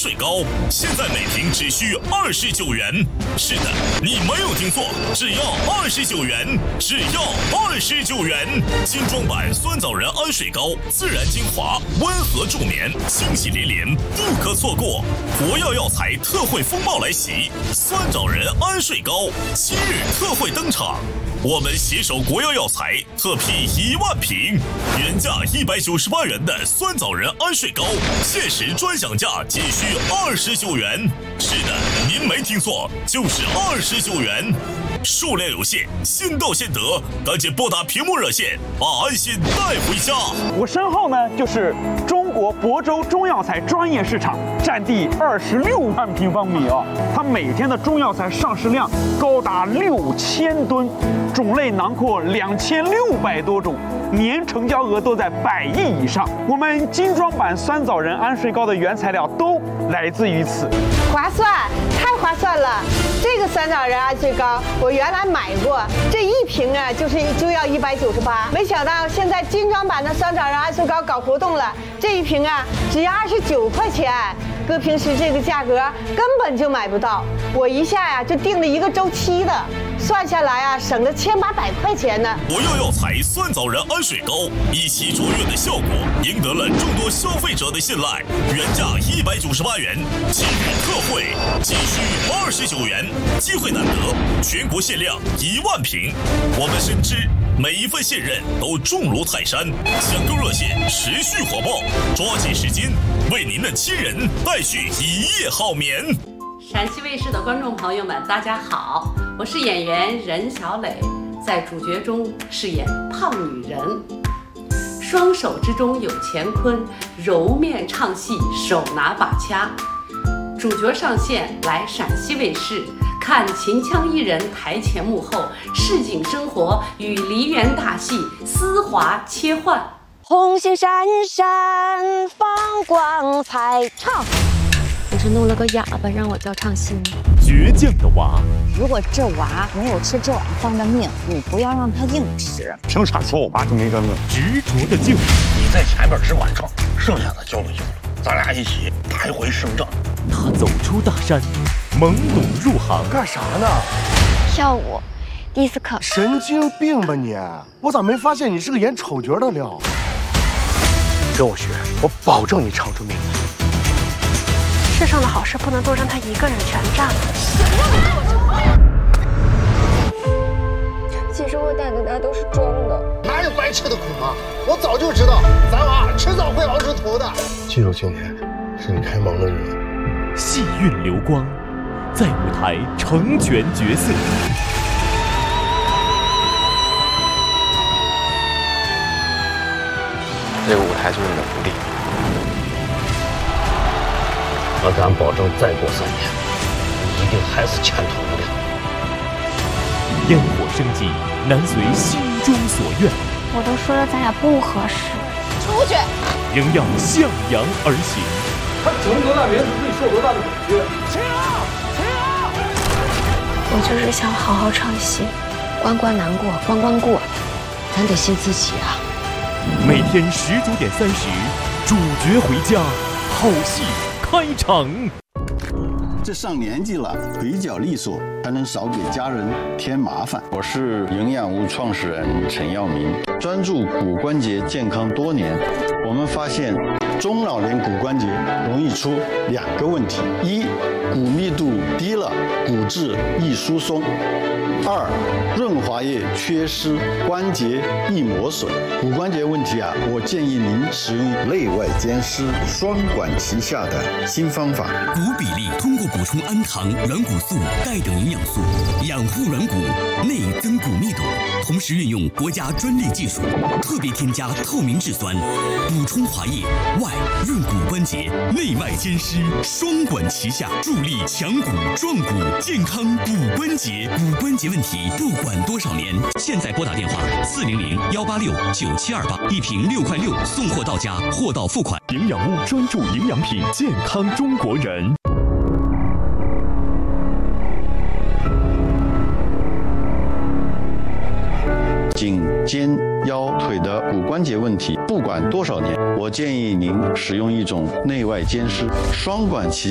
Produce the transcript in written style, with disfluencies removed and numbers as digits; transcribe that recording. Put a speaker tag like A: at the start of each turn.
A: 水膏，现在每瓶只需29元。是的，你没有听错，只要29元，只要29元。精装版酸枣仁安水膏，自然精华，温和助眠，清洗连连，不可错过。国药药材特惠风暴来袭，酸枣仁安水膏今日特惠登场。我们携手国药药材特批1万瓶，原价198元的酸枣仁安水膏，限时专享价仅需29元。是的，您没听错，就是29元。数量有限，先到先得，赶紧拨打屏幕热线，把安心带回家。
B: 我身后呢，就是中国亳州中药材专业市场，占地26万平方米哦。它每天的中药材上市量高达6000吨，种类囊括2600多种，年成交额都在100亿以上。我们精装版酸枣仁安水膏的原材料都来自于此，
C: 划算，太划算了！这个酸枣仁安水膏我原来买过，这一瓶啊就要198，没想到现在精装版的酸枣仁安水膏搞活动了，这一瓶啊只要29块钱，搁平时这个价格根本就买不到。我一下呀就订了1个周期的，算下来啊省了1800块钱呢。
A: 国药药材酸枣仁安水膏一骑卓越的效果，赢得了众多消费者的信赖。原价198元，今日特惠仅需29元，机会难得，全国限量1万瓶。我们深知每一份信任都重如泰山，抢购热线持续火爆，抓紧时间为您的亲人带去一夜好眠。
D: 陕西卫视的观众朋友们，大家好，我是演员任小磊，在主角中饰演胖女人。双手之中有乾坤，揉面唱戏手拿把掐。主角上线来陕西卫视，看秦腔艺人台前幕后，市井生活与梨园大戏丝滑切换。
C: 红星闪闪放光彩，唱。
E: 我是弄了个哑巴让我叫唱戏。
F: 倔强的娃，
G: 如果这娃没有吃这碗饭的命，你不要让他硬吃。
F: 凭啥说我爸就没根子？执着的劲，
H: 你在前边只管挣，剩下的交给有了，咱俩一起抬回省政。
F: 他走出大山，懵懂入行，
I: 干啥呢？
E: 跳舞，迪斯科。
I: 神经病吧你！我咋没发现你是个演丑角的料？跟我学，我保证你唱出名字。
E: 世上的好事不能都让他一个人全占了。其实我胆子大都是装的。
I: 哪有白吃的苦吗？我早就知道，咱娃迟早会熬出头的。记住今天是你开盲的日子。
F: 戏韵流光，在舞台成全角色。
H: 这个舞台就是你的福地。我敢保证，再过3年，你一定还是欠头的。
F: 烟火生机，难随心中所愿。
E: 我都说了咱俩不合适，
C: 出去！
F: 仍要向阳而行。
I: 他整多大名字，自己受多大的委屈？停啊！停啊！
E: 我就是想好好唱戏，关关难过关关过，咱得信自己啊。
F: 每天19点30，主角回家，好戏开场。
J: 这上年纪了，腿脚利索，才能少给家人添麻烦。我是营养屋创始人陈耀明，专注骨关节健康多年。我们发现，中老年骨关节容易出2个问题：一，骨密度低了，骨质易疏松；二，润滑液缺失，关节易磨损。骨关节问题啊，我建议您使用内外兼施、双管齐下的新方法。
K: 骨比例通过补充氨糖、软骨素、钙等营养素，养护软骨，内增骨密度，同时运用国家专利技术，特别添加透明质酸，补充滑液，外润骨关节，内外兼施，双管齐下，助力强骨壮骨，健康骨关节。骨关节问题不管多少年，现在拨打电话400-186-9728，一瓶6块6，送货到家，货到付款。
F: 营养屋专注营养品，健康中国人。
J: 颈、肩、腰、腿的骨关节问题，不管多少年，我建议您使用一种内外兼施、双管齐